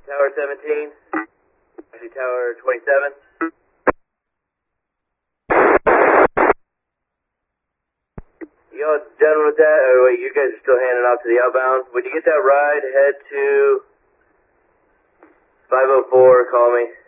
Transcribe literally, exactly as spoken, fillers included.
Tower seventeen. Actually, Tower twenty-seven. You all done with that? Or wait, you guys are still handing off to the outbound. When you get that ride, head to five oh four, call me.